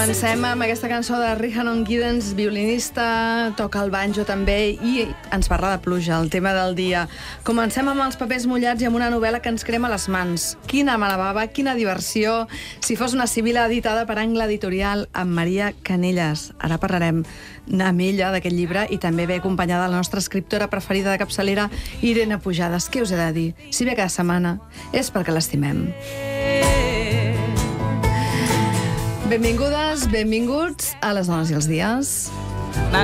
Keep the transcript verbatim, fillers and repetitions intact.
Comencem amb aquesta cançó de Rhiannon Giddens, violinista, toca el banjo també i ens parla de pluja, el tema del dia. Comencem amb els papers mullats i amb una novel·la que ens crema les mans. Quina mala bava, quina diversió. Si fos una Sibila editada per Angle Editorial amb Maria Canellas. Ara parlarem amb ella d'aquest llibre i també ve acompanyada de la nostra escriptora preferida de capçalera, Irene Pujades. Què us he de dir? Si ve cada setmana és perquè l'estimem. Benvingudes, benvinguts a Les dones i els dies.